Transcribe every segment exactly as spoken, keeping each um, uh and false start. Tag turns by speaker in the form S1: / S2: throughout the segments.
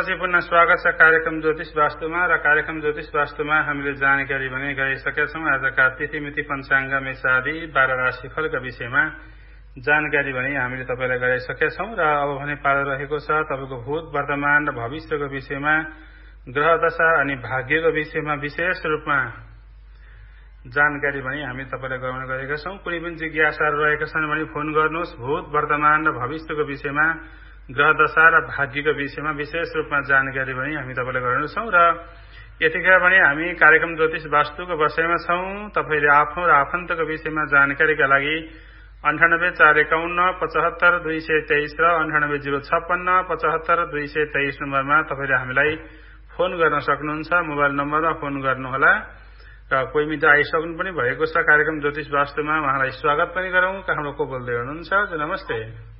S1: त्यसपछि पुनः स्वागत छ कार्यक्रम ज्योतिष वास्तुमा र कार्यक्रम ज्योतिष वास्तुमा हामीले जानकारी भने गइसकेका छौं। आजका तिथिमिति पञ्चाङ्ग मेषादि बाह्र राशिफलका विषयमा जानकारी भने हामीले तपाईलाई गराइसकेका छौं र अब भने पालो रहेको छ तपाईको भूत वर्तमान र भविष्यको विषयमा ग्रह दशा अनि भाग्यको विषयमा विशेष रूपमा जानकारी भने हामी तपाईलाई गराउन गएका छौं। कुनै पनि जिज्ञासाहरू रहेका छन् भने फोन गर्नुहोस्। भूत वर्तमान र भविष्यको विषयमा ग्रह दशा र भाग्यको विषयमा विशेष रूपमा जानकारी भने हामी तपाईलाई गराउन छौं र यतिखेर भने हामी कार्यक्रम ज्योतिष वास्तुको विषयमा छौं। तपाईले आफ्नो र आफन्तको विषयमा जानकारीका लागि अन्ठानब्बे चार एकाउन्न पचहत्तर दुई सय तेइस र अन्ठानब्बे जिरो छप्पन्न पचहत्तर दुई सय तेइस नम्बरमा तपाईले हामीलाई फोन गर्न सक्नुहुन्छ। मोबाइल नम्बरमा फोन गर्नुहोला र कोही मित्र आइसक्नु पनि भएको छ कार्यक्रम ज्योतिष वास्तुमा। उहाँलाई स्वागत पनि गरौं। कहाँबाट को बोल्दै हुनुहुन्छ? नमस्ते।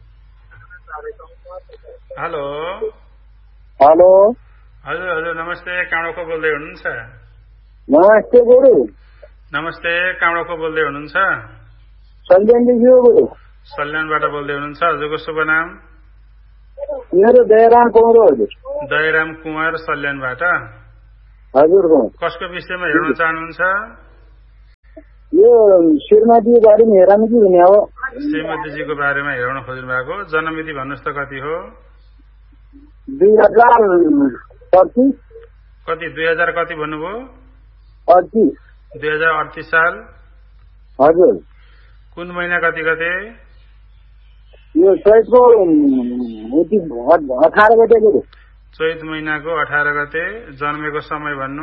S1: हेलो
S2: हेलो
S1: हजुर हजुर नमस्ते। कहाँबाट को बोल्दै हुनुहुन्छ?
S2: नमस्ते गुरु।
S1: नमस्ते। कहाँबाट को बोल्दै हुनुहुन्छ?
S2: सल्यानदेखि हो गुरु।
S1: सल्यानबाट बोल्दै हुनुहुन्छ। हजुरको शुभ नाम?
S2: मेरो दयाराम कुमार हो हजुर।
S1: दयाराम कुमार सल्यानबाट।
S2: हजुरको
S1: कसको विषयमा हेर्न चाहनुहुन्छ?
S2: यो श्रीमतीको बारेमा हेराउनु कि भने हो।
S1: श्रीमतीजीको बारेमा हेराउन खोज्नु भएको। जन्ममिति भन्नुहोस् त कति हो?
S2: दुई हजार पच्चिस।
S1: कति? दुई हजार कति भन्नुभयो?
S2: अडतिस।
S1: दुई हजार अडतिस साल।
S2: हजुर।
S1: कुन महिना कति गते?
S2: यो चैतको अठार गते गुरु।
S1: चैत महिनाको अठार गते। जन्मेको समय भन्नु?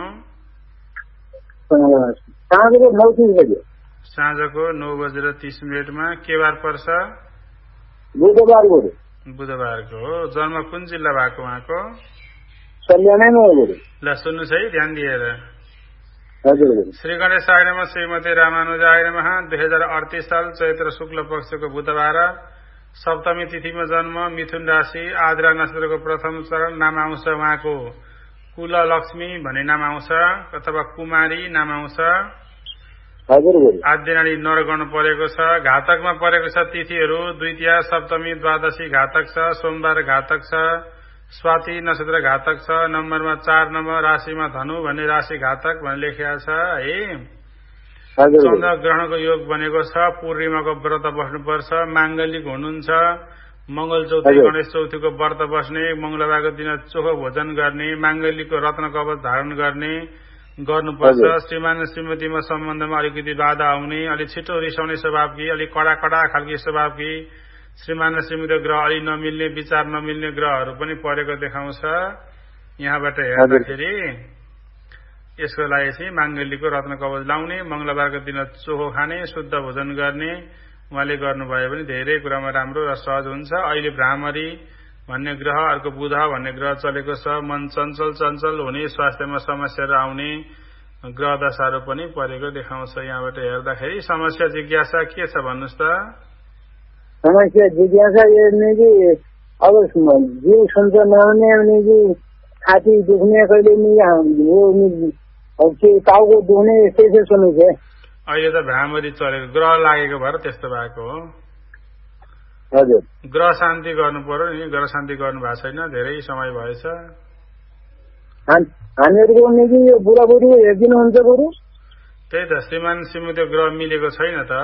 S2: साँझको नौ तिस बजे।
S1: साँझको नौ बजेर तीस मिनटमा। के बार पर्छ?
S2: बुधबार गुरु।
S1: बुधबारको हो। जन्म कुन जिल्ला भएको उहाँको?
S2: सल्यानैमा हो गुरु।
S1: ल सुन्नुहोस् है ध्यान दिएर।
S2: हजुर।
S1: श्री गणेशाय नमः। श्रीमती रामानुजाय नमः। दुई हजार अडतिस साल चैत्र शुक्ल पक्षको बुधबार सप्तमी तिथिमा जन्म। मिथुन राशि। आद्रा नक्षत्रको प्रथम चरण। नाम आउँछ उहाँको कुल लक्ष्मी भन्ने नाम आउँछ अथवा कुमारी नाम आउँछ। आद्यनाडी नरगण परेको छ। घातकमा परेको छ तिथिहरू द्वितीय सप्तमी द्वादशी घातक छ। सोमबार घातक छ। स्वाति नक्षत्र घातक छ। नम्बरमा चार नम्बर। राशिमा धनु भन्ने राशि घातक भन्ने लेखिया छ है। चन्द्र ग्रहणको योग बनेको छ। पूर्णिमाको व्रत बस्नुपर्छ। माङ्गलिक हुनुहुन्छ। मंगल चौथी गणेश चौथीको व्रत बस्ने। मंगलबारको दिन चोखो भोजन गर्ने। माङ्गलिकको रत्न कवच धारण गर्ने गर्नुपर्छ। श्रीमान श्रीमतीमा सम्बन्धमा अलिकति बाधा आउने। अलिक छिटो रिसाउने स्वभावकी। अलिक कडा कडा खालकी स्वभावकी। श्रीमान श्रीमती ग्रह अलि नमिल्ने विचार नमिल्ने ग्रहहरू पनि परेको देखाउँछ। यहाँबाट हेर्दाखेरि यसको लागि चाहिँ माङ्गलिकको रत्न कवच लाउने। मंगलबारको दिन चोखो खाने। शुद्ध भोजन गर्ने उहाँले गर्नुभयो भने धेरै कुरामा राम्रो र सहज हुन्छ। अहिले भ्रामरी भन्ने ग्रह अर्को बुध भन्ने ग्रह चलेको छ। मन चञ्चल चञ्चल हुने। स्वास्थ्यमा समस्याहरू आउने ग्रह दशाहरू पनि परेको देखाउँछ। यहाँबाट हेर्दाखेरि समस्या जिज्ञासा के छ भन्नुहोस् त?
S2: समस्या जिज्ञासा हेर्ने कि अब जिउ सञ्च नहुने भने कि छाती दुख्ने कहिले नि के टाउको दुख्ने यस्तै यस्तै समस्या।
S1: अहिले त भ्रामरी चलेको ग्रह लागेको भएर त्यस्तो भएको हो।
S2: हजुर।
S1: ग्रह शान्ति गर्नु पर्यो नि। ग्रह शान्ति गर्नु भएको छैन। धेरै समय भएछ।
S2: हामीहरूको नि यो बुढाबुढीको हेरिदिनुहुन्छ बरु।
S1: त्यही त श्रीमान श्रीमती ग्रह मिलेको छैन त।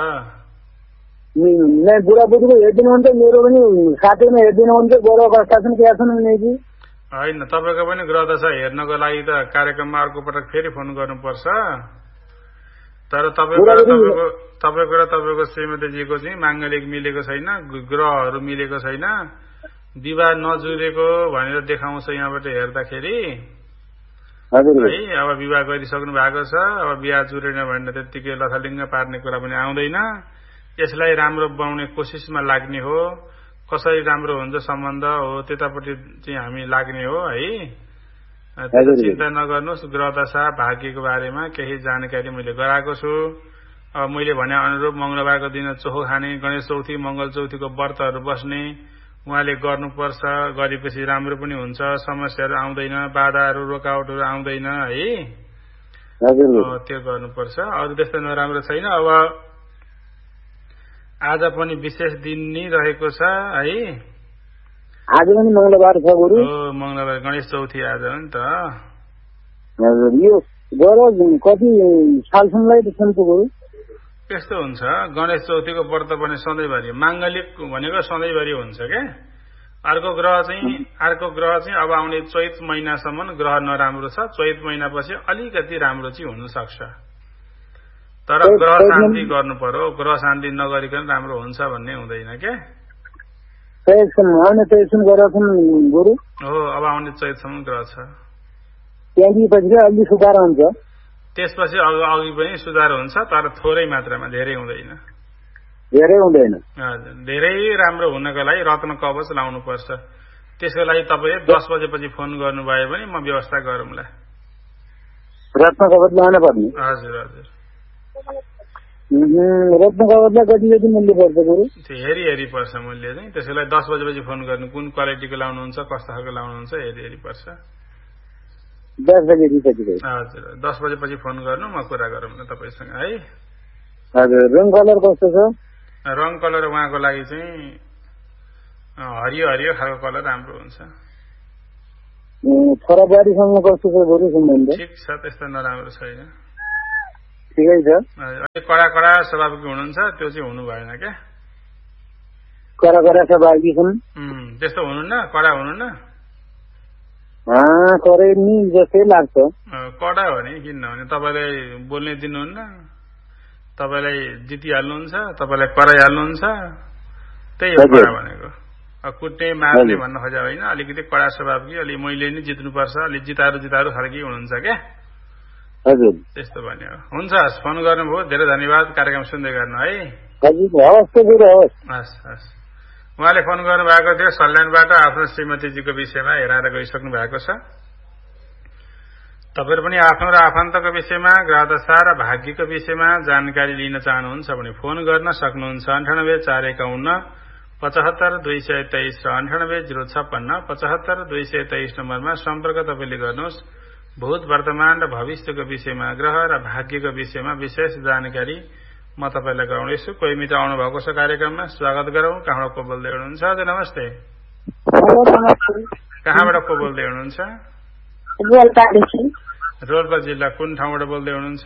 S2: नै बुढाबुढीको हेरिदिनुहुन्छ। मेरो पनि साथीमा हेरिदिनुहुन्छ। गएर अवस्था छन् क्या छन् भने कि
S1: होइन। तपाईँको पनि ग्रह दशा हेर्नको लागि त कार्यक्रममा अर्को पटक फेरि फोन गर्नुपर्छ। तर तपाईँको र तपाईँको तपाईँको र तपाईँको श्रीमतीजीको चाहिँ माङ्गलिक मिलेको छैन। ग्रहहरू मिलेको छैन। विवाह नजुरेको भनेर देखाउँछ यहाँबाट हेर्दाखेरि है। अब विवाह गरिसक्नु भएको छ। अब बिहा जुरेन भने त्यत्तिकै लथालिङ्ग पार्ने कुरा पनि आउँदैन। यसलाई राम्रो बनाउने कोसिसमा लाग्ने हो। कसरी राम्रो हुन्छ सम्बन्ध हो त्यतापट्टि चाहिँ हामी लाग्ने हो है। चिन्ता नगर्नुहोस्। ग्रह दशा भाग्यको बारेमा केही जानकारी मैले गराएको छु। अब मैले भने अनुरूप मंगलबारको दिन चोखो खाने। गणेश चौथी मंगल चौथीको व्रतहरू बस्ने उहाँले गर्नुपर्छ। गरेपछि राम्रो पनि हुन्छ। समस्याहरू आउँदैन। बाधाहरू रोकावटहरू आउँदैन है। त्यो गर्नुपर्छ। अरू त्यस्तो नराम्रो छैन। अब आज पनि विशेष दिन नै रहेको छ है।
S2: आज पनि मंगलबार छ गुरु।
S1: हो मंगलबार गणेश चौथी आज हो नि त।
S2: हजुर यो व्रत कति सालसम्मलाई छन् गुरु?
S1: त्यस्तो हुन्छ गणेश चौथीको व्रत पनि सधैँभरि माङ्गलिक भनेको सधैँभरि हुन्छ क्या। अर्को ग्रह चाहिँ अर्को ग्रह चाहिँ अब आउने चैत महिनासम्म ग्रह नराम्रो छ। चैत महिनापछि अलिकति राम्रो चाहिँ हुन सक्छ तर ग्रह शान्ति गर्नु पर्यो। ग्रह शान्ति नगरिकन राम्रो हुन्छ भन्ने हुँदैन क्या।
S2: आउने चैतसम्म ग्रह छन् गुरु?
S1: हो अब आउने चैतसम्म ग्रह छ।
S2: त्यहाँदेखि पछि अलि सुधार हुन्छ।
S1: त्यसपछि अघि पनि सुधार हुन्छ तर थोरै मात्रामा, धेरै हुँदैन।
S2: धेरै हुँदैन।
S1: हजुर धेरै राम्रो हुनको लागि रत्न कवच लाउनु पर्छ। त्यसको लागि तपाईँ दस बजेपछि फोन गर्नुभयो भने म व्यवस्था गरौँला।
S2: रत्न कवच लाउन पर्ने?
S1: हजुर हजुर।
S2: रत्न कवचलाई कति कति मूल्य पर्छ गुरु?
S1: त्यो हेरी हेरी पर्छ मूल्य चाहिँ। त्यसको लागि दस बजेपछि फोन गर्नु, कुन क्वालिटीको लाउनुहुन्छ, कस्तो खालको लाउनुहुन्छ हेरी हेरी पर्छ।
S2: दस बजेदेखि कति?
S1: हजुर दस बजेपछि फोन गर्नु, म कुरा गरौँ न तपाईँसँग है।
S2: हजुर रङ कलर कस्तो छ?
S1: रङ कलर उहाँको लागि चाहिँ हरियो हरियो खालको कलर राम्रो हुन्छ।
S2: छोराबुहारीसँग कस्तो छ गुरु सम्बन्ध?
S1: ठिक छ, त्यस्तो नराम्रो छैन,
S2: ठिकै छ।
S1: अलिक कडा कडा स्वभावको हुनुहुन्छ त्यो चाहिँ हुनु भएन क्या।
S2: कडा कडा स्वभावकी छन्?
S1: त्यस्तो हुनुहुन्न, कडा हुनुहुन्न?
S2: करे नि जस्तै लाग्छ।
S1: कडा हो नि, किन नहुने? तपाईँलाई बोल्ने दिनुहुन्न, तपाईँलाई जितिहाल्नुहुन्छ, तपाईँलाई कराइहाल्नुहुन्छ, त्यही हो कडा भनेको। कुट्ने मार्ने भन्न खोजा होइन, अलिकति कडा स्वभाव कि अलि मैले नै जित्नुपर्छ, अलिक जितारू जितारू खालकी हुनुहुन्छ क्या।
S2: हजुर
S1: त्यस्तो भन्यो। हुन्छ हस्, फोन गर्नुभयो, धेरै धन्यवाद कार्यक्रम सुन्दै गर्नु है। हस् हस्। उहाँले फोन गर्नु भएको थियो सल्यानबाट आफ्नो श्रीमतीजीको विषयमा हेराएर गइसक्नु भएको छ। तपाईहरु पनि आफ्नो र आफन्तको विषयमा, ग्रहदशा र भाग्यको विषयमा जानकारी लिन चाहनुहुन्छ भने फोन गर्न सक्नुहुन्छ। अन्ठानब्बे चार एकाउन्न पचहत्तर दुई सय तेइस र अन्ठानब्बे जिरो छप्पन्न पचहत्तर दुई सय तेइस नम्बरमा सम्पर्क तपाईँले गर्नुहोस्। भूत वर्तमान र भविष्यको विषयमा, ग्रह र भाग्यको विषयमा विशेष जानकारी म तपाईलाई गराउनेछु। कोही मित्र आउनु भएको छ कार्यक्रममा, स्वागत गरौँ। कहाँबाट को बोल्दै हुनुहुन्छ? हजुर नमस्ते। कहाँबाट को बोल्दै हुनुहुन्छ? रोल्पा जिल्ला कुन ठाउँबाट बोल्दै हुनुहुन्छ?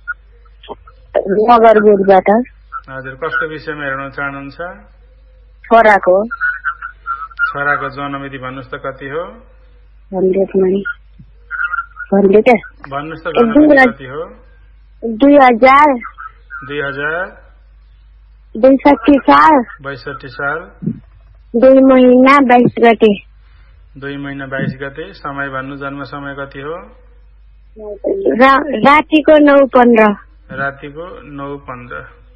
S1: हजुर कसको विषयमा हेर्न चाहनुहुन्छ?
S3: छोराको।
S1: छोराको जन्ममिति भन्नुहोस् त कति हो? भन्नुहोस् त जन्ममिति कति हो?
S3: दुई हजार
S1: दुई हजार
S3: बैसठी साल
S1: बैसठी साल
S3: दुई महिना बाइस गते
S1: दुई महिना बाइस गते। समय भन्नु, जन्म समय कति हो?
S3: रा, रातिको नौ पन्ध्र
S1: रातिको नौ पन्ध्र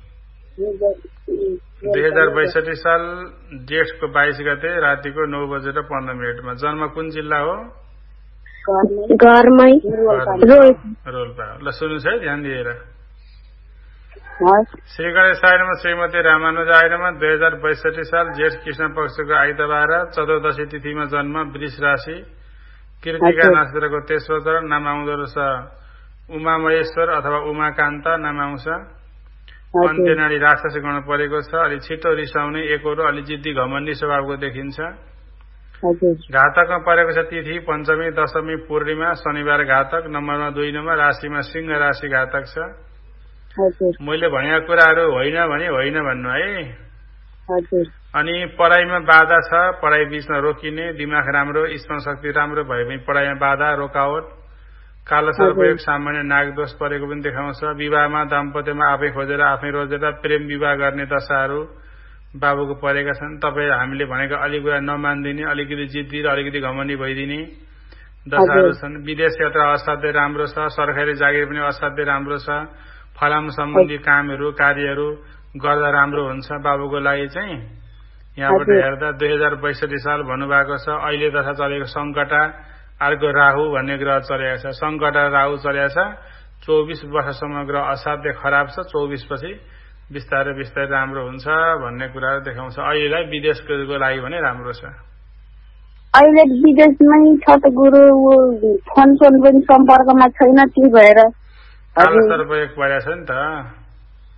S1: दुई हजार बैसठी साल जेठको बाइस गते रातिको नौ बजेर पन्ध्र मिनटमा। जन्म कुन जिल्ला हो?
S3: घरमै
S1: रोल्पा। ल सुन्नुहोस् है ध्यान दिएर। श्री गणेशाय नमः, श्रीमती रामानुजाय नमः। दुई हजार बैसठी साल जेठ कृष्ण पक्षको आइतबार चतुर्दशी तिथिमा जन्म, वृष राशि, कृतिका नक्षत्रको तेस्रो चरण। नाम आउँदो रहेछ उमा महेश्वर अथवा उमाकान्त नाम आउँछ। अन्त्यनाडी राक्षस गण परेको छ। अलि छिटो रिसाउने, एकरो, अलि जिद्दी घमण्डी स्वभावको देखिन्छ। घातकमा परेको छ तिथि पञ्चमी, दशमी, पूर्णिमा, शनिबार घातक। नम्बरमा दुई नम्बर, राशिमा सिंह राशि घातक छ। मैले भनेका कुराहरू होइन भने होइन भन्नु है। अनि पढाइमा बाधा छ, पढाइ बीचमा रोकिने, दिमाग राम्रो, स्मरण शक्ति राम्रो भए पनि पढाइमा बाधा, रोकावट, कालो सर्पयोग, सामान्य नागदोष परेको पनि देखाउँछ। विवाहमा, दाम्पत्यमा आफै खोजेर आफै रोजेर प्रेम विवाह गर्ने दशाहरू बाबुको परेका छन्। तपाईँ हामीले भनेको अलिक कुरा नमानिदिने, अलिकति जिद्दी र अलिकति घमण्डी भइदिने दशाहरू छन्। विदेश यात्रा असाध्यै राम्रो छ। सरकारी जागिर पनि असाध्यै राम्रो छ। फलाम सम्बन्धी कामहरू, कार्यहरू गर्दा राम्रो हुन्छ बाबुको लागि चाहिँ। यहाँबाट हेर्दा दुई हजार बैसठी साल भन्नुभएको छ। अहिले दशा चलेको सङ्कटा, अर्को राहु भन्ने ग्रह चलेको छ। सङ्कटा राहु चलेको छ। चौबिस वर्षसम्म ग्रह असाध्य खराब छ। चौबिस पछि बिस्तारै बिस्तारै राम्रो हुन्छ भन्ने कुराहरू देखाउँछ। अहिलेलाई विदेशको लागि भने राम्रो छ।
S3: अहिले विदेशमै छ त गुरु, फोन फोन पनि सम्पर्कमा छैन, त्यही भएर
S1: कालो सर्पयोग परेको छ नि त।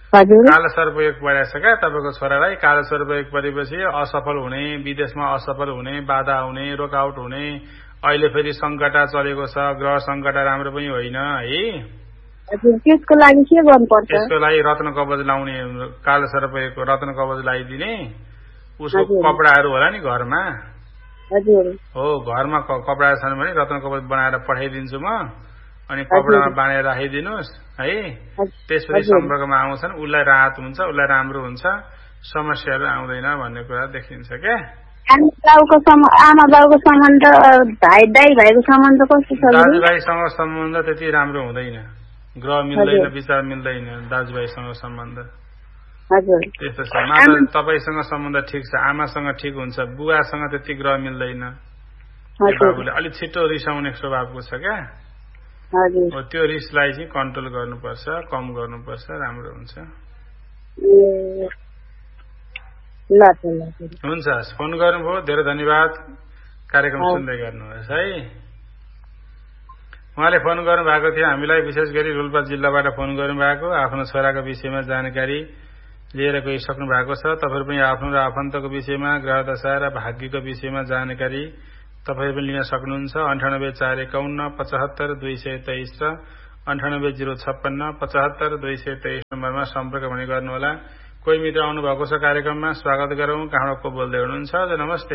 S1: कालो सर्पयोग परेछ क्या तपाईँको छोरालाई। कालो सर्पयोग परेपछि असफल हुने, विदेशमा असफल हुने, बाधा हुने, रोकआउट हुने, अहिले फेरि सङ्कटा चलेको छ, ग्रह सङ्कटा राम्रो पनि होइन है।
S3: त्यसको लागि के गर्नुपर्छ?
S1: त्यसको लागि रत्न कवच लाउने, कालो सर्पयोगको रत्न कवच लगाइदिने। उसको कपडाहरू होला नि घरमा, हो घरमा कपडा छन् भने रत्न कवच बनाएर पठाइदिन्छु म, अनि कपडामा बाँधेर राखिदिनुहोस् है। त्यसपछि सम्पर्कमा आउँछन्, उसलाई राहत हुन्छ, उसलाई राम्रो हुन्छ, समस्याहरू आउँदैन भन्ने कुरा देखिन्छ क्या।
S3: आमा बाउको सम्बन्ध, भाइ दाइ भाइको सम्बन्ध कस्तो छ?
S1: दाजुभाइसँग सम्बन्ध त्यति राम्रो हुँदैन, ग्रह मिल्दैन, विचार मिल्दैन दाजुभाइसँग सम्बन्ध त्यस्तो छ। मात्र तपाईँसँग सम्बन्ध ठिक छ, आमासँग ठिक हुन्छ, बुवासँग त्यति ग्रह मिल्दैन। बाबुले अलिक छिटो रिसाउने स्वभावको छ क्या। त्यो रिसलाई चाहिँ कन्ट्रोल गर्नुपर्छ, कम गर्नुपर्छ, राम्रो हुन्छ। हुन्छ, फोन गर्नुभयो, धेरै धन्यवाद। कार्यक्रम सुन्दै गर्नुहोस् है। उहाँले फोन गर्नु भएको थियो हामीलाई, विशेष गरी रोल्पा जिल्लाबाट फोन गर्नुभएको, आफ्नो छोराको विषयमा जानकारी लिएर गइसक्नु भएको छ। तपाईहरु पनि आफ्नो र आफन्तको विषयमा, ग्रह दशा र भाग्यको विषयमा जानकारी तपाईहरु पनि लिन सक्नुहुन्छ। अन्ठानब्बे चार एकाउन्न पचहत्तर दुई सय तेइस र अन्ठानब्बे जिरो छप्पन्न पचहत्तर दुई सय तेइस नम्बरमा सम्पर्क पनि गर्नुहोला। कोही मित्र आउनु भएको छ कार्यक्रममा, स्वागत गरौं। कहाँबाट को बोल्दै हुनुहुन्छ? हजुर नमस्ते।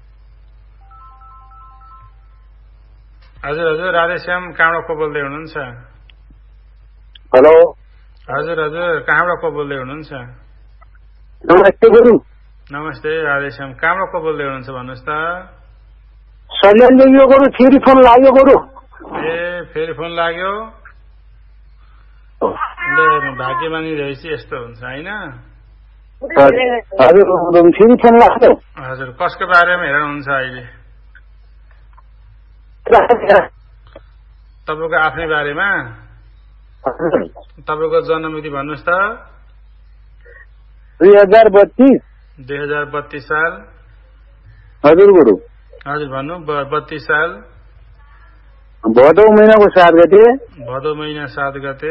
S1: हजुर हजुर, राधेश्याम, कहाँबाट को बोल्दै हुनुहुन्छ?
S2: हेलो।
S1: हजुर हजुर, कहाँबाट को बोल्दै हुनुहुन्छ?
S2: नमस्ते गुरु।
S1: नमस्ते राधेश्याम, कहाँबाट को बोल्दै हुनुहुन्छ भन्नुहोस् त?
S2: सल्यानले यो गुरु फेरि फोन लाग्यो गुरु।
S1: ए फेरि फोन लाग्यो? भाग्यमानी रहेछ, यस्तो हुन्छ होइन?
S2: हजुर फेरि फोन लाग्यो।
S1: हजुर, कसको बारेमा हेर्नुहुन्छ अहिले? तपाईँको आफ्नै बारेमा? तपाईँको जन्ममिति भन्नुहोस् त?
S2: दुई हजार बत्तीस
S1: दुई हजार बत्तीस साल।
S2: हजुर गुरु।
S1: हजुर भन्नु। बत्तीस साल
S2: भदौ महिनाको सात गते।
S1: भदौ महिना सात गते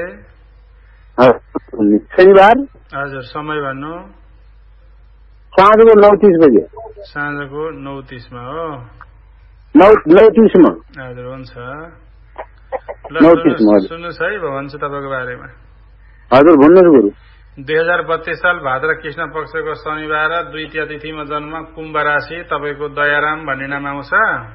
S2: शनिबार।
S1: हजुर, समय भन्नु?
S2: साँझको नौ तीस बजे।
S1: साँझको नौ तीसमा हो?
S2: नौ नौ तीसमा।
S1: हजुर हुन्छ।
S2: नौ तीसमा
S1: सुन्नुहोस् है, भन्छु तपाईँको बारेमा।
S2: हजुर भन्नुहोस् गुरु।
S1: दुई हजार बत्तीस साल भाद्र कृष्ण पक्षको शनिबार द्वितीय तिथिमा जन्म, कुम्भ राशि। तपाईँको दयाराम भन्ने नाम आउँछ।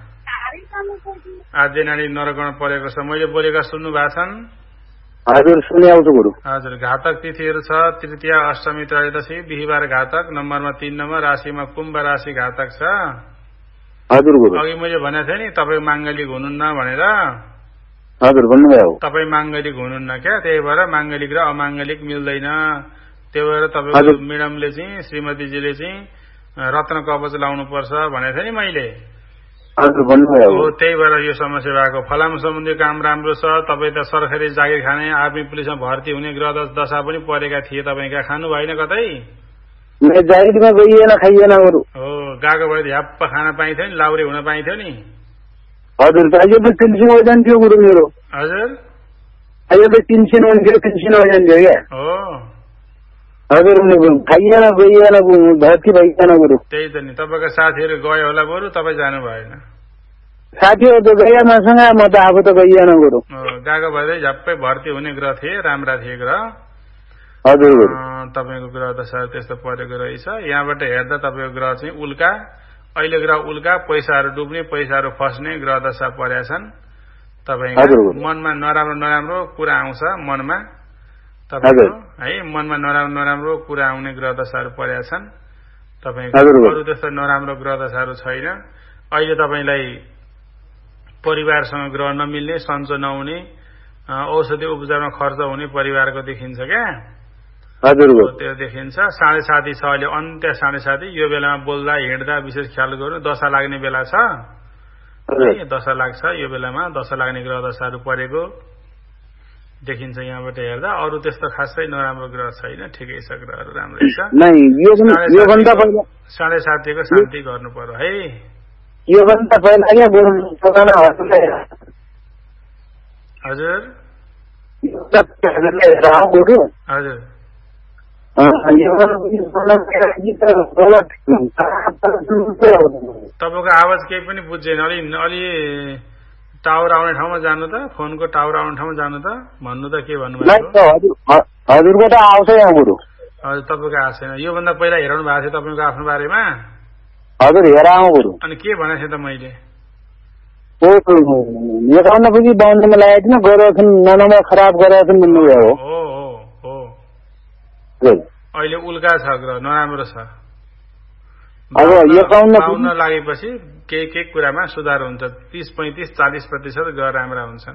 S1: आद्य नाडी नरगण परेको छ। मैले बोलेका सुन्नु भएको छन्?
S2: हजुर सुने आउँछ गुरु।
S1: हजुर, घातक तिथिहरू छ तृतीया, अष्टमी, त्रयोदशी, बिहिबार घातक, नम्बरमा तीन नम्बर, राशिमा कुम्भ राशि घातक छ।
S2: हजुर गुरु।
S1: अघि मैले भनेको थिएँ नि तपाईँ माङ्गलिक हुनुहुन्न भनेर।
S2: हजुर भन्नुभयो।
S1: तपाईँ माङ्गलिक हुनुहुन्न क्या, त्यही भएर माङ्गलिक र अमाङ्गलिक मिल्दैन। त्यही भएर तपाईँको म्याडमले चाहिँ, श्रीमतीजीले चाहिँ रत्न कवच लाउनु पर्छ भनेको थिएँ नि मैले।
S2: हजुर भन्नुभयो।
S1: हो, त्यही भएर यो समस्या भएको। फलाम सम्बन्धी काम राम्रो छ। तपाईँ त सरकारी जागिर खाने, आर्मी पुलिसमा भर्ती हुने ग्रह दशा पनि परेका थिए तपाईँका, खानु भएन कतै?
S2: जागिरमा गइएन, खाइएन गुरु।
S1: हो, गएको भए ह्याप्प खान पाइन्थ्यो नि, लाउरे हुन पाइन्थ्यो नि।
S2: हजुर, अहिले त पेन्सन हो जान्थ्यो गुरु मेरो।
S1: हजुर,
S2: अहिले त पेन्सन हुन्थ्यो, पेन्सन हो जान्थ्यो क्या।
S1: हो
S2: हजुर, खाइएन गइएन, भर्ती भइएन गुरु।
S1: त्यही त नि, तपाईँको साथीहरू गयो होला बरु, तपाईँ जानु भएन।
S2: साथीहरू त गए मसँग, म त अब त गइएन गुरु।
S1: गएको भए झ्याप्पै भर्ती हुने ग्रह थिए, राम्रा थिए ग्रह।
S2: हजुर,
S1: तपाईँको ग्रह दशा त्यस्तो परेको रहेछ। यहाँबाट हेर्दा तपाईँको ग्रह चाहिँ उल्का, अहिले ग्रह उल्का, पैसाहरू डुब्ने, पैसाहरू फस्ने ग्रह दशा परेका छन्। तपाईँको मनमा नराम्रो नराम्रो कुरा आउँछ, मनमा तपाईँको है, मनमा नराम्रो नराम्रो कुरा आउने ग्रह दशाहरू परेका छन् तपाईँको। अरू त्यस्तो नराम्रो ग्रह दशाहरू छैन। अहिले तपाईँलाई परिवारसँग ग्रह नमिल्ने, सन्चो नहुने, औषधि उपचारमा खर्च हुने परिवारको देखिन्छ क्या।
S2: हजुर,
S1: त्यो देखिन्छ। साढे साथी छ अहिले, अन्त्य साढे साथी। यो बेलामा बोल्दा हिँड्दा विशेष ख्याल गर्नु। दशा लाग्ने बेला छ, दशा लाग्छ यो बेलामा। दशा लाग्ने ग्रह दशाहरू परेको देखिन्छ यहाँबाट हेर्दा। अरू त्यस्तो खासै नराम्रो ग्रह छैन, ठिकै छ, ग्रहहरू राम्रै छ। साढे साथीको शान्ति गर्नु पर्यो है।
S2: योभन्दा पहिला
S1: हजुर हजुर, तपाईँको आवाज केही पनि बुझ्दैन। अलि अलि टावर आउने ठाउँमा जानु त, फोनको टावर आउने ठाउँमा जानु त, भन्नु त के भन्नुभएको?
S2: हजुरको त आउँछ यहाँ गुरु।
S1: हजुर तपाईँको आएको छैन। योभन्दा पहिला हेराउनु भएको थियो तपाईँको आफ्नो बारेमा?
S2: हजुर हेर आउँ गुरु।
S1: अनि के भनेको थिएँ त मैले?
S2: एकाउन्न पुगी बाहुन्नमा लागेको थिएन, गरेको नम्बर खराब गरेको थिएन भन्नुभयो।
S1: हो हो हो अहिले उल्का छ, ग्रह नराम्रो छ। बाहुन्न लागेपछि केही केही कुरामा सुधार हुन्छ। तीस पैंतिस चालिस प्रतिशत ग्रह राम्रा हुन्छन्।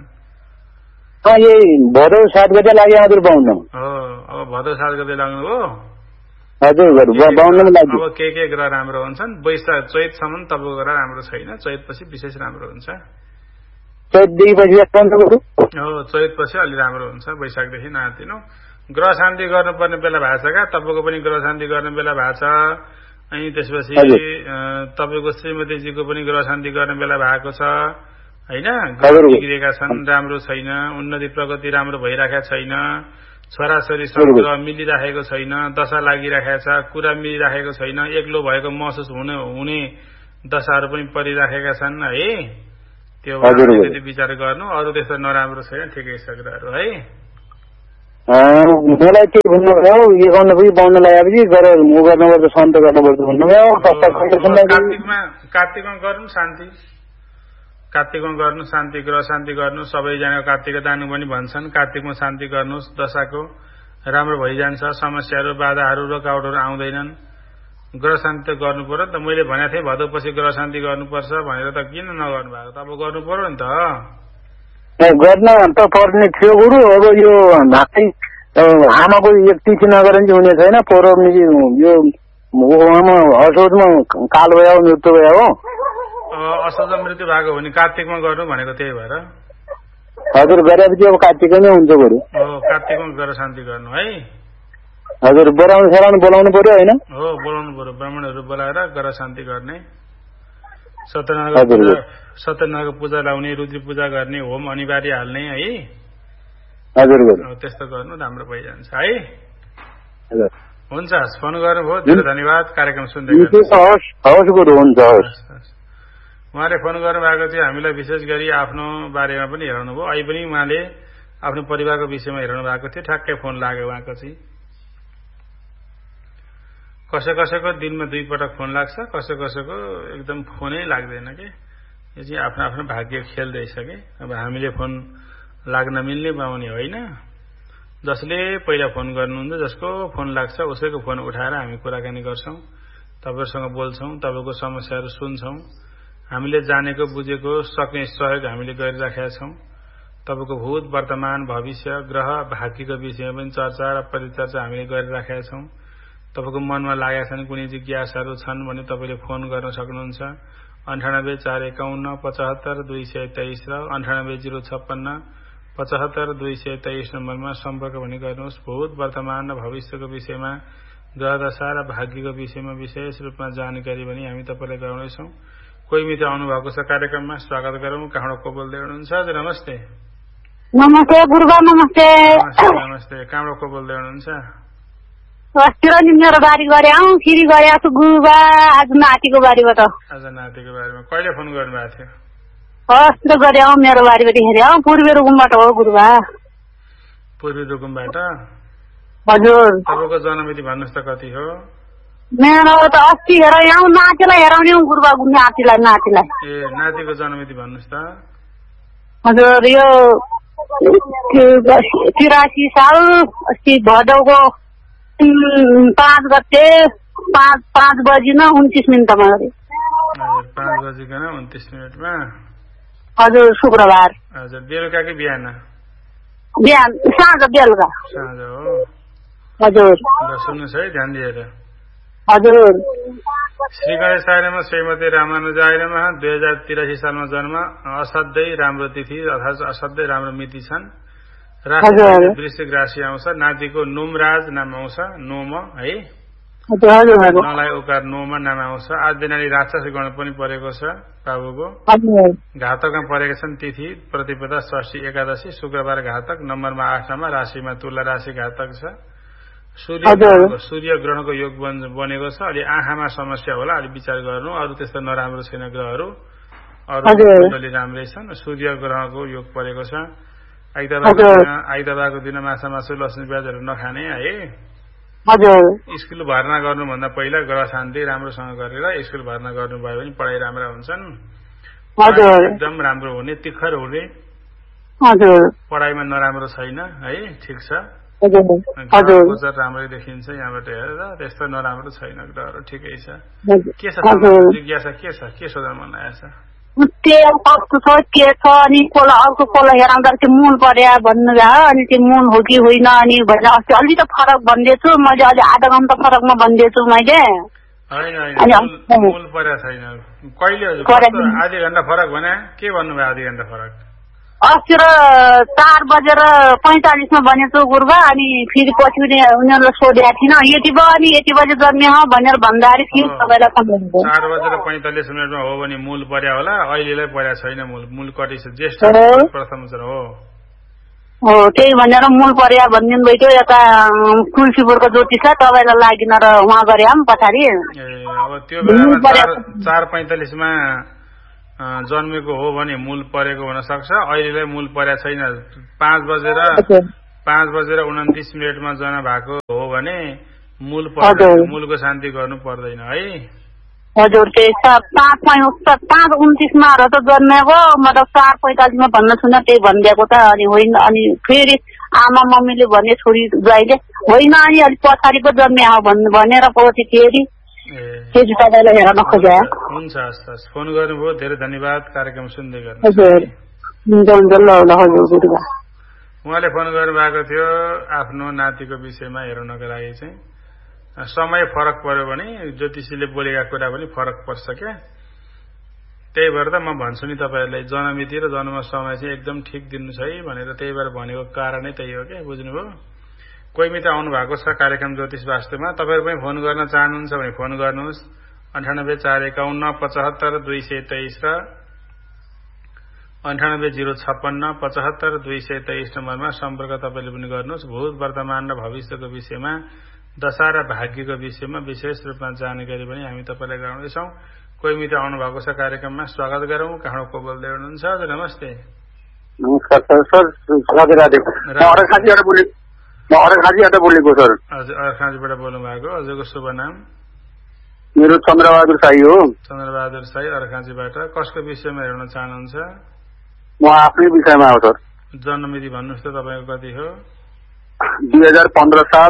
S2: भदौ सात गते लाग्यो हजुर बाहुन्न।
S1: हो अब भदौ सात गते लाग्नु हो।
S2: हजुर
S1: अब के के ग्रह राम्रो हुन्छन्। वैशाख चैतसम्म तपाईँको ग्रह राम्रो छैन, चैतपछि विशेष राम्रो हुन्छ। हो चैतपछि अलि राम्रो हुन्छ, वैशाखदेखि नआतिनु। ग्रह शान्ति गर्नुपर्ने बेला भएको छ क्या? तपाईँको पनि ग्रह शान्ति गर्ने बेला भएको छ। अनि त्यसपछि तपाईँको श्रीमतीजीको पनि ग्रह शान्ति गर्ने बेला भएको छ होइन। ग्रह बिग्रेका छन्, राम्रो छैन, उन्नति प्रगति राम्रो भइराखेका छैन, छोराछोरीसँग ग्रह मिलिराखेको छैन, दशा लागिराखेको छ, कुरा मिलिराखेको छैन, एक्लो भएको महसुस हुने हुने दशाहरू पनि परिराखेका छन् है। त्यो त्यति विचार गर्नु। अरू त्यस्तो नराम्रो छैन, ठिकै छ ग्रहहरू है।
S2: मलाई के भन्नुभयो, एकाउन्न पुगी बाहुन्न लगाएपछि गरेर म गर्नुपर्छ, शान्त गर्नुपर्छ भन्नुभयो।
S1: कार्तिकमा कार्तिकमा गर्नु शान्ति, कार्तिकमा गर्नु शान्ति, ग्रह शान्ति गर्नु। सबैजना कार्तिक दानु पनि भन्छन्। कार्तिकमा शान्ति गर्नुहोस्, दशाको राम्रो भइजान्छ, समस्याहरू बाधाहरू रोकावटहरू आउँदैनन्। ग्रह शान्ति त गर्नु पर्यो नि त। मैले भनेको थिएँ भदौपछि ग्रह शान्ति गर्नुपर्छ भनेर, त किन नगर्नु भएको? त अब गर्नु पर्यो नि त।
S2: गर्न त पर्ने थियो गुरु। अब यो नाति आमाको एक तिथि नगरे चाहिँ हुने छैन। पौरव यो असोजमा काल भयो, मृत्यु भयो हो।
S1: असोज मृत्यु भएको भने कार्तिकमा गर्नु भनेको त्यही भएर।
S2: हजुर गरेपछि अब कार्तिकमै हुन्छ गुरु।
S1: हो कार्तिकमा ग्रह शान्ति गर्नु है।
S2: हजुर बोलाउनु सेलाउनु बोलाउनु पर्यो होइन?
S1: हो बोलाउनु पर्यो, ब्राह्मणहरू बोलाएर ग्रह शान्ति गर्ने, सत्यनारायण सत्यनारायणको पूजा लाउने, रुद्री पूजा गर्ने, होम अनिवार्य हाल्ने है।
S2: हजुर
S1: त्यस्तो गर्नु, राम्रो भइजान्छ है। हुन्छ, फोन गर्नुभयो, धेरै धन्यवाद। कार्यक्रम सुन्दै उहाँले फोन गर्नुभएको थियो। हामीलाई विशेष गरी आफ्नो बारेमा पनि हेराउनु भयो। अहिले पनि उहाँले आफ्नो परिवारको विषयमा हेराउनु भएको थियो। ठ्याक्कै फोन लाग्यो उहाँको चाहिँ। कसै कसैको दिनमा दुई पटक फोन लाग्छ, कसै कसैको एकदम फोनै लाग्दैन कि। यो चाहिँ आफ्नो आफ्नो भाग्य खेल्दैछ कि। अब हामीले फोन लाग्न मिल्ने पाउने होइन। जसले पहिला फोन गर्नुहुन्छ, जसको फोन लाग्छ उसैको फोन उठाएर हामी कुराकानी गर्छौं, तपाईहरुसँग बोल्छौं, तपाईको समस्याहरू सुन्छौं। हामीले जानेको बुझेको सक्ने सहयोग हामीले गरिराखेका छौं। तपाईको भूत वर्तमान भविष्य ग्रह भाग्यको विषयमा पनि चर्चा र परिचर्चा हामीले गरिराखेका छौं। तपाईको मनमा लागेका छन् कुनै जिज्ञासाहरू छन् भने तपाईले फोन गर्न सक्नुहुन्छ। अन्ठानब्बे चार एकाउन्न पचहत्तर दुई सय तेइस र अन्ठानब्बे जिरो छप्पन्न पचहत्तर दुई सय तेइस नम्बरमा सम्पर्क भने गर्नुहोस्। भूत वर्तमान र भविष्यको विषयमा ग्रह दशा र भाग्यको विषयमा विशेष रूपमा जानकारी पनि हामी तपाईलाई गराउनेछौं। कोही मित्र आउनुभएको छ कार्यक्रममा, स्वागत गरौँ। कहाँबाट को बोल्दै हुनुहुन्छ? हजुर नमस्ते।
S3: नमस्ते गुरुबा। नमस्ते
S1: नमस्ते। कहाँबाट को बोल्दै हुनुहुन्छ?
S3: अस्ति नि मेरो बारी गरे आउँ फेरि गरे छु गुरुबा। आज नातिको बारीबाट।
S1: आज नातिको बारीमा कहिले फोन गर्नुभएको थियो?
S3: अस्ति गरे आउँ मेरो बारीबाट हेरे आउँ। पूर्वी रुकुमबाट हो गुरुबा।
S1: पूर्वी रुकुमबाट?
S3: हजुर।
S1: तपाईँको जन्ममिति भन्नुहोस् त कति हो?
S3: मेरो त अस्ति हेर आउँ नातिलाई हेराउने हौ गुरुबा। नातिलाई नातिलाई
S1: ए नातिको जन्ममिति भन्नुहोस् त।
S3: हजुर यो तिरासी साल अस्ति भदौको पाँच गते पाँच पाँच बजीमा उन्तिस मिनटमा गरे।
S1: हजुर पाँच बजीकन उन्तिस मिनटमा।
S3: हजुर शुक्रबार।
S1: हजुर बेलुका कि बिहान?
S3: बिहान साँझ बेलुका।
S1: साँझ हो।
S3: हजुर
S1: सुन्नुहोस् है ध्यान दिएर।
S3: हजुर।
S1: श्री गणेश आइनमा श्रीमती रामानुजाय नमः। दुई हजार तिरासी सालमा जन्म। असाध्यै राम्रो तिथि अर्थात् असाध्यै राम्रो मिति छन्। राशि वृश्चिक राशि आउँछ। नातिको नोमराज नाम आउँछ। नोम है नलाई उकार नोम नाम आउँछ। आज दिनाली राक्षस गण पनि परेको छ बाबुको। घातकमा परेका छन् तिथि प्रतिपदा षष्ठी एकादशी शुक्रबार घातक। नम्बरमा आठमा राशिमा तुला राशि घातक छ। सूर्य सूर्य ग्रहणको योग बनेको छ। अलि आँखामा समस्या होला, अलि विचार गर्नु। अरू त्यस्तो नराम्रो छैन ग्रहहरू, अरू कुण्डली राम्रै छन्। सूर्य ग्रहको योग परेको छ। आइतबारको दिन आइतबारको दिन माछा मासु लसुन प्याजहरू नखाने है। स्कुल भर्ना गर्नुभन्दा पहिला ग्रह शान्ति राम्रोसँग गरेर स्कुल भर्ना गर्नुभयो भने पढाइ राम्रा हुन्छन्, एकदम राम्रो हुने, तिखर हुने। पढाइमा नराम्रो छैन है, ठिक छ। गोचर राम्रै देखिन्छ यहाँबाट हेरेर, त्यस्तो नराम्रो छैन ग्रहहरू, ठिकै छ। के छ जिज्ञासा, के छ, के सोध्न मन लागेको छ?
S3: त्यो कस्तो छ के छ अनि कोला अर्को कोला हेराउँदा त्यो मूल पर्या भन्नुभयो, अनि त्यो मूल हो कि होइन अनि भन्छ। अस्ति अलि त फरक भनिदिएछु मैले, अलि आधा घन्टा फरकमा भनिदिएछु मैले।
S1: मूल पर्या छैन कहिले? आधी घन्टा फरक भने के भन्नुभयो? आधी घन्टा फरक
S3: अस्ति र चार बजेर पैँतालिसमा भनेको गुरुबा। अनि फेरि पछि उनीहरूले सोधेको थिएन यति भयो अनि यति बजे जन्मे हो भनेर भन्दाखेरि फेरि सबैलाई सम्झिन्छ।
S1: चार बजेर पैँतालिस मिनटमा हो भने मूल पर्या होला, अहिलेलाई पर्या छैन मूल। मूल कति छ? ज्येष्ठ प्रथम हो
S3: हो, त्यही भनेर मूल पर्या भनिदिनु भयो। यता तुलसीपुरको ज्योति छ तपाईँलाई लागिन र उहाँ गरे पछाडि।
S1: ए अब त्यो बेलामा चार पैँतालिसमा जन्मेको हो भने मूल परेको हुन सक्छ। अहिलेलाई मूल पर्या छैन। पाँच बजेर पाँच बजेर उन्तिस मिनटमा जना भएको हो भने मूल पर्दैन, मूलको शान्ति गर्नु पर्दैन है।
S3: हजुर त्यही छ। पाँच पाँच उन्तिसमा त जन्मेको, मतलब चार पैँतालिसमा भन्न सुन त्यही भनिदिएको त। अनि होइन अनि फेरि आमा मम्मीले भने छोरी ज्वाइँले होइन अनि अलिक पछाडि पो जन्मे हो भनेर पछि फेरि फेरि तपाईँलाई हेर्न खोजे।
S1: हुन्छ हस् हस्, फोन गर्नुभयो, धेरै धन्यवाद। कार्यक्रम सुन्दै गर्नु।
S3: हजुर हुन्छ हुन्छ, ल ल। हजुर गुरुबा
S1: उहाँले फोन गर्नुभएको थियो आफ्नो नातिको विषयमा हेर्नको लागि चाहिँ। समय फरक पर्यो भने ज्योतिषीले बोलेका कुरा पनि फरक पर्छ क्या। त्यही भएर त म भन्छु नि तपाईँहरूलाई, जन्ममिति र जन्म समय चाहिँ एकदम ठिक दिनु छ है भनेर। त्यही भएर भनेको कारणै त्यही हो क्या, बुझ्नुभयो? कोही मित्र आउनु भएको छ कार्यक्रम ज्योतिष वास्तुमा। तपाईँहरू पनि फोन गर्न चाहनुहुन्छ भने फोन गर्नुहोस्। अन्ठानब्बे चार एकाउन्न पचहत्तर दुई सय तेइस र अन्ठानब्बे जिरो छप्पन्न पचहत्तर दुई सय तेइस नम्बरमा सम्पर्क तपाईँले पनि गर्नुहोस्। भूत वर्तमान र भविष्यको विषयमा, दशा र भाग्यको विषयमा विशेष रूपमा जानकारी पनि हामी तपाईँलाई गराउँदैछौँ। कोही मित्र आउनु भएको छ कार्यक्रममा, स्वागत गरौँ। कहाँ को बोल्दै हुनुहुन्छ? हजुर नमस्ते।
S4: नमस्कार सर। सर राधे राधे। म अरखाँचीबाट बोलेको म अरखाँचीबाट बोलेको सर।
S1: हजुर अरखाँचीबाट बोल्नु भएको। हजुरको शुभ नाम?
S4: मेरो चन्द्रबहादुर साई हो।
S1: चन्द्रबहादुर साई अरखाँचीबाट। कसको विषयमा हेर्न चाहनुहुन्छ?
S4: म आफ्नै विषयमा हो सर।
S1: जन्ममिति भन्नुहोस् त तपाईँको कति हो?
S4: दुई हजार पन्ध्र साल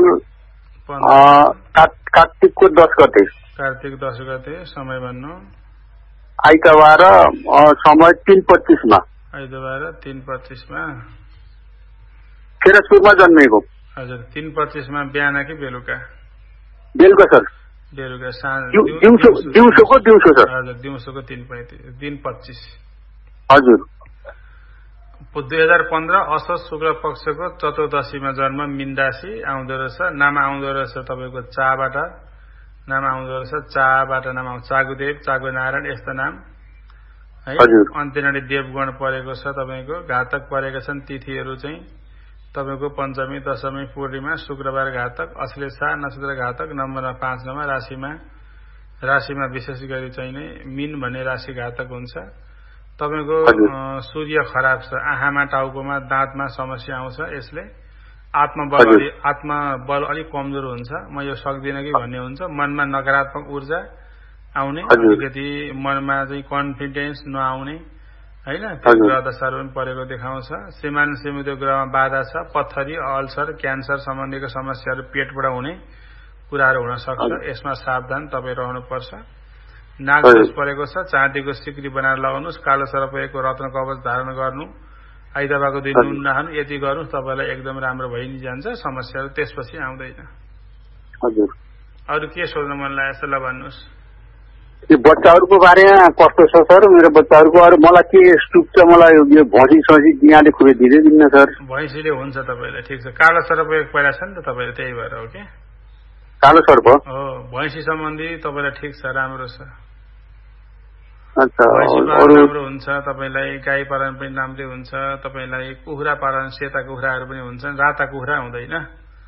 S4: कार्तिकको दस गते।
S1: कार्तिक दस गते। समय भन्नु?
S4: आइतबार, समय तीन पच्चिसमा।
S1: आइतबार तीन पच्चिसमा
S4: केरसपुरमा जन्मेको।
S1: हजुर तीन पच्चिसमा बिहान कि बेलुका?
S4: बेलुका सर।
S1: बेलुका साँझ
S4: दिउँसोको दिउँसो सर।
S1: हजुर दिउँसोको तीन पैँतिस तीन पच्चिस।
S4: हजुर
S1: दुई हजार पन्ध्र असोज शुक्ल पक्षको चतुर्दशीमा जन्म, मीन राशि आउँदो रहेछ। नाम आउँदो रहेछ तपाईँको चाबाट, नाम आउँदो रहेछ चाबाट नाम आउँछ। चागुदेव, चागु नारायण यस्तो नाम है। अन्त्यनाडी देवगण परेको छ तपाईँको। घातक परेका छन् तिथिहरू चाहिँ तपाईँको पञ्चमी, दशमी, पूर्णिमा, शुक्रबार घातक, अश्लेषा नक्षत्र घातक, नम्बरमा पाँच नम्बर, राशिमा राशिमा विशेष गरी चाहिँ नै मीन भन्ने राशि घातक हुन्छ। तपाईँको सूर्य खराब छ, आँखामा, टाउकोमा, दाँतमा समस्या आउँछ। यसले आत्मबल अलि आत्मबल अलिक कमजोर हुन्छ। म यो सक्दिनँ कि भन्ने हुन्छ। मनमा नकारात्मक ऊर्जा आउने, अलिकति मनमा चाहिँ कन्फिडेन्स नआउने होइन, त्यो ग्रह दशाहरू पनि परेको देखाउँछ। श्रीमान श्रीमती ग्रहमा बाधा छ। पत्थरी, अल्सर, क्यान्सर सम्बन्धीको समस्याहरू पेटबाट हुने कुराहरू हुन सक्छ। यसमा सावधान तपाईँ रहनुपर्छ। नागदोष परेको छ। चाँदीको सिक्री बनाएर लगाउनुहोस्। कालो सर्पएको रत्न कवच धारण गर्नु। आइतबारको दिन नुन नखानु। यति गर्नुहोस्, तपाईँलाई एकदम राम्रो भइ नै जान्छ। समस्याहरू त्यसपछि आउँदैन।
S4: हजुर
S1: अरू के सोध्न मन लागेको छ ल भन्नुहोस्।
S4: यो बच्चाहरूको बारेमा कस्तो छ सर? मेरो बच्चाहरूको अरू मलाई के स्टुप छ, मलाई यो भैँसी सजी यहाँले खुबै धेरै दिन्न सर।
S1: भैँसीले हुन्छ तपाईँलाई, ठिक छ। कालो सर्पयोग पहिला छ नि त तपाईँले, त्यही भएर हो कि?
S4: कालो सर्प
S1: हो। भैँसी सम्बन्धी तपाईँलाई ठिक छ, राम्रो छ।
S4: अच्छा।
S1: राम्रो हुन्छ तपाईँलाई। गाई पालन पनि राम्रै हुन्छ तपाईँलाई। कुखुरा पालन, सेता कुखुराहरू पनि हुन्छन्। राता कुखुरा हुँदैन।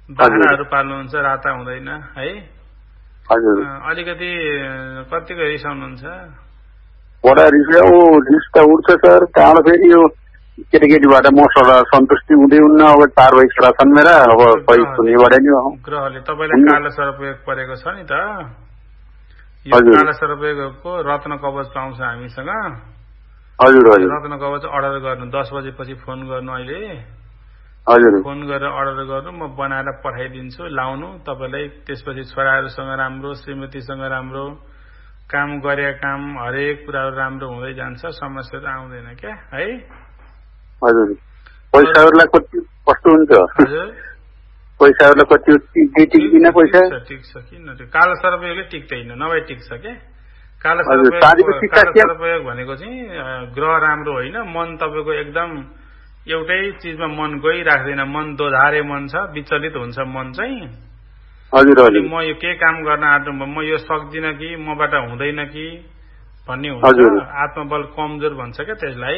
S1: बाख्राहरू पाल्नुहुन्छ राता हुँदैन है
S4: हजुर
S1: अलिकति कतिको रिसाउनुहुन्छ
S4: बडा रिस ओ रिस त उठ्छ सर त्यहाँबाट फेरि यो केटाकेटीबाट म सन्तुष्टि हुँदै हुन्न अब चार भाइ छोरा छन् मेरा अब पैसा हुनेबाट नि
S1: ग्रहले तपाईँलाई कालो सर्पयोग परेको छ नि त यो कालो सर्पयोगको रत्न कवच पाउँछ हामीसँग
S4: हजुर हजुर
S1: रत्न कवच अर्डर गर्नु दस बजेपछि फोन गर्नु अहिले
S4: हजुर
S1: फोन गरेर अर्डर गर्नु म बनाएर पठाइदिन्छु लाउनु तपाईँलाई त्यसपछि छोराहरूसँग राम्रो श्रीमतीसँग राम्रो काम गरे काम हरेक कुराहरू राम्रो हुँदै जान्छ समस्याहरू आउँदैन क्या है
S4: हजुर पैसाहरूलाई कति कस्तो हुन्छ
S1: हजुर
S4: पैसाहरूलाई कति टिक्दिन पैसा
S1: टिक्छ किन कालो सर्पयोगले टिक्दैन नभए टिक्छ के कालो सर्पयोग भनेको चाहिँ ग्रह राम्रो होइन मन तपाईँको एकदम एउटै चिजमा मन गइराख्दैन मन दोधारे मन छ विचलित हुन्छ मन चाहिँ
S4: हजुर हजुर
S1: म यो के काम गर्न आँट्नु म यो सक्दिन कि मबाट हुँदैन कि भन्ने हुन्छ आत्मबल कमजोर भन्छ क्या त्यसलाई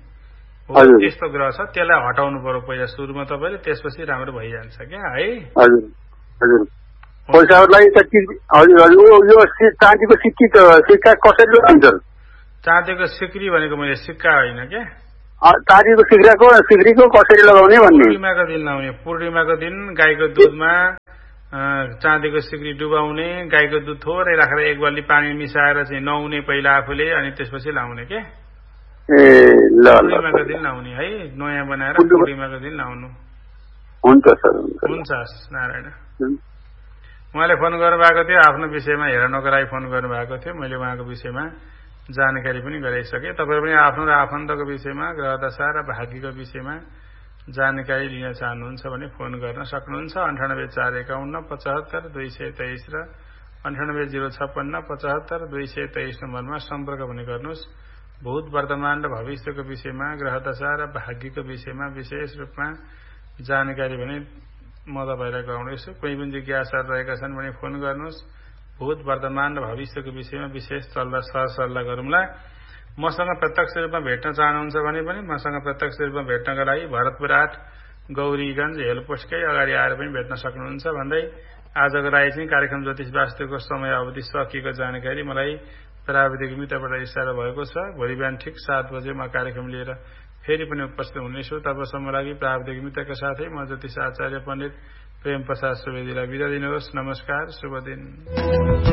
S1: त्यस्तो ग्रह छ त्यसलाई हटाउनु पर्यो पहिला सुरुमा तपाईँले त्यसपछि राम्रो भइजान्छ क्या है
S4: हजुर हजुर पैसाहरूलाई त हजुर हजुर यो चाँदीको सिक्की सिक्का कसरी लगाइन्छ
S1: चाँदीको सिक्री भनेको मैले सिक्का होइन क्या
S4: चाँदीको सिक्राको सिक्रीको कसरी लगाउने भन्ने
S1: पूर्णिमाको दिन लाउने पूर्णिमाको दिन गाईको दुधमा चाँदीको सिक्री डुबाउने गाईको दुध थोरै राखेर एक बाल्टी पानी मिसाएर चाहिँ नुहाउने पहिला आफूले अनि त्यसपछि लाउने के
S4: ए ल
S1: पूर्णिमाको दिन लाउने है नयाँ बनाएर पूर्णिमाको दिन लाउनु
S4: हुन्छ सर
S1: हुन्छ नारायण उहाँले फोन गर्नुभएको थियो आफ्नो विषयमा हेर्नको लागि फोन गर्नुभएको थियो मैले उहाँको विषयमा जानकारी पनि गराइसकेँ तपाईँ पनि आफ्नो र आफन्तको विषयमा ग्रहदशा र भाग्यको विषयमा जानकारी लिन चाहनुहुन्छ भने फोन गर्न सक्नुहुन्छ अन्ठानब्बे चार एकाउन्न पचहत्तर दुई सय तेइस र अन्ठानब्बे जिरो छप्पन्न पचहत्तर दुई सय तेइस नम्बरमा सम्पर्क भने गर्नुहोस् भूत वर्तमान र भविष्यको विषयमा ग्रहदशा र भाग्यको विषयमा विशेष रूपमा जानकारी भने म तपाईँलाई गराउनेछु कोही पनि जिज्ञासाहरू रहेका छन् भने फोन गर्नुहोस् भूत वर्तमान र भविष्यको विषयमा विशेष सल्लाह सरसल्लाह गरौँला मसँग प्रत्यक्ष रूपमा भेट्न चाहनुहुन्छ भने पनि मसँग प्रत्यक्ष रूपमा भेट्नका लागि भरतपुर आठ गौरीगंज हेलपोस्टकै अगाडि आएर पनि भेट्न सक्नुहुन्छ भन्दै आजको लागि चाहिँ कार्यक्रम ज्योतिष वास्तुको समय अवधि सकिएको जानकारी मलाई प्राविधिक मित्रबाट इशारा भएको छ भोलि बिहान ठिक सात बजे म कार्यक्रम लिएर फेरि पनि उपस्थित हुनेछु तबसम्म लागि प्राविधिक मित्रका साथै म ज्योतिष आचार्य पण्डित प्रेम प्रसाद सुवेदीलाई बिदा दिनुहोस् नमस्कार शुभ दिन